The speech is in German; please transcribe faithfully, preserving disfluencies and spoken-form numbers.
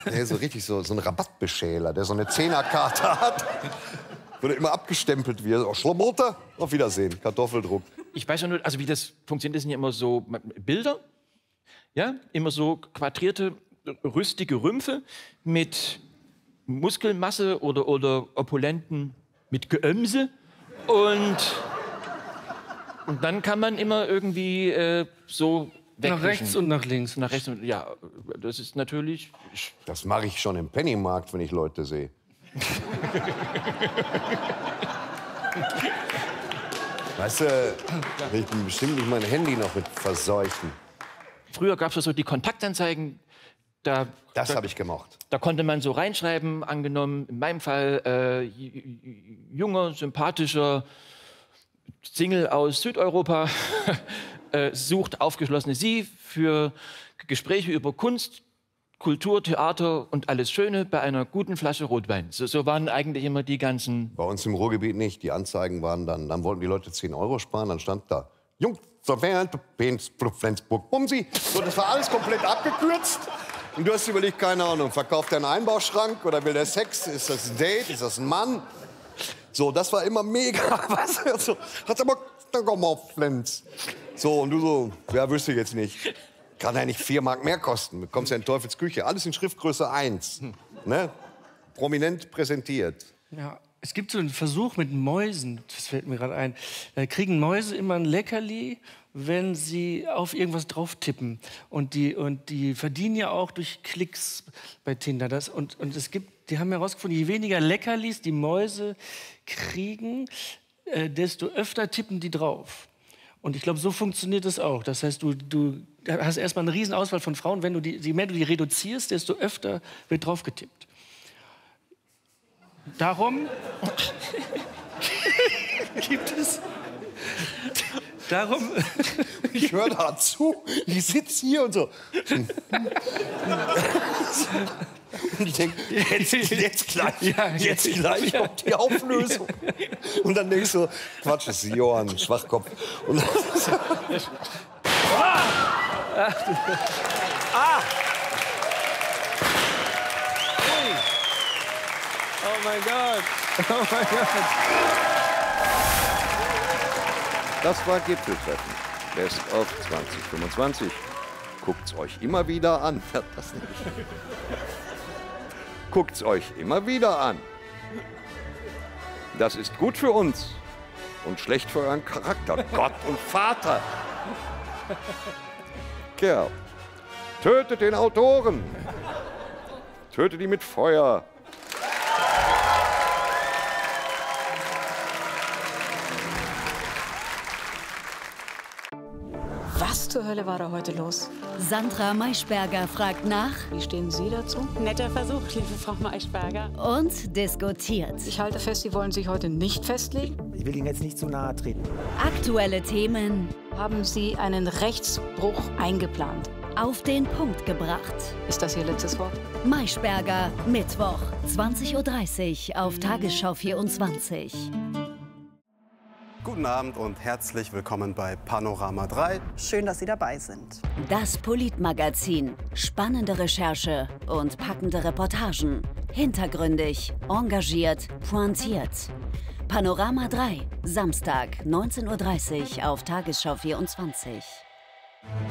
Nee, so richtig so, so ein Rabattbeschäler, der so eine Zehnerkarte hat. Wo der immer abgestempelt wird. Oh, Schlummutter, auf Wiedersehen, Kartoffeldruck. Ich weiß ja nur, also wie das funktioniert, das sind ja immer so Bilder. Ja, immer so quadrierte, rüstige Rümpfe mit Muskelmasse oder, oder Opulenten mit Geömse. Und, und dann kann man immer irgendwie äh, so wegwischen. Nach rechts und nach links. Nach rechts und, ja, das ist natürlich... Das mache ich schon im Pennymarkt, wenn ich Leute sehe. Weißt du, ich bin bestimmt nicht mein Handy noch mit verseuchen. Früher gab es so die Kontaktanzeigen. Da, das da, habe ich gemocht. Da konnte man so reinschreiben, angenommen, in meinem Fall, äh, junger, sympathischer Single aus Südeuropa äh, sucht aufgeschlossene Sie für Gespräche über Kunst, Kultur, Theater und alles Schöne bei einer guten Flasche Rotwein. So, so waren eigentlich immer die ganzen... Bei uns im Ruhrgebiet nicht. Die Anzeigen waren dann, dann wollten die Leute zehn Euro sparen, dann stand da, Jung, Flensburg, Bumsi. So, das war alles komplett abgekürzt. Und du hast überlegt, keine Ahnung, verkauft er einen Einbauschrank oder will der Sex? Ist das ein Date? Ist das ein Mann? So, das war immer mega. Was? So, hat aber, dann komm mal auf Flens. So, und du so, ja, wüsste ich jetzt nicht. Kann ja nicht vier Mark mehr kosten. Du kommst ja in Teufels Küche. Alles in Schriftgröße eins. Ne? Prominent präsentiert. Ja, es gibt so einen Versuch mit Mäusen. Das fällt mir gerade ein. Da kriegen Mäuse immer ein Leckerli, wenn sie auf irgendwas drauf tippen. Und die, und die verdienen ja auch durch Klicks bei Tinder. Das, und, und es gibt, die haben herausgefunden, je weniger Leckerlis die Mäuse kriegen, äh, desto öfter tippen die drauf. Und ich glaube, so funktioniert es auch. Das heißt, du, du hast erstmal eine riesen Auswahl von Frauen. Wenn du die, je mehr du die reduzierst, desto öfter wird drauf getippt. Darum gibt es... Darum... Ich höre dazu. Ich sitze hier und so. Und ich denke, jetzt, jetzt gleich, ja, jetzt gleich kommt die Auflösung. Und dann denkst du, Quatsch, das ist Johann, Schwachkopf. Und dann ah! Ah! Oh mein Gott! Oh mein Gott! Das war Gipfeltreffen. Best of zwanzig fünfundzwanzig. Guckt's euch immer wieder an. Das nicht. Guckt's euch immer wieder an. Das ist gut für uns und schlecht für euren Charakter. Gott und Vater. Kerl, tötet den Autoren. Tötet die mit Feuer. Was zur Hölle war da heute los? Sandra Maischberger fragt nach. Wie stehen Sie dazu? Netter Versuch, liebe Frau Maischberger. Und diskutiert. Ich halte fest, Sie wollen sich heute nicht festlegen. Ich will Ihnen jetzt nicht zu nahe treten. Aktuelle Themen. Haben Sie einen Rechtsbruch eingeplant? Auf den Punkt gebracht. Ist das Ihr letztes Wort? Maischberger, Mittwoch, zwanzig Uhr dreißig auf Tagesschau vierundzwanzig. Guten Abend und herzlich willkommen bei Panorama drei. Schön, dass Sie dabei sind. Das Politmagazin. Spannende Recherche und packende Reportagen. Hintergründig, engagiert, pointiert. Panorama drei, Samstag, neunzehn Uhr dreißig auf Tagesschau vierundzwanzig.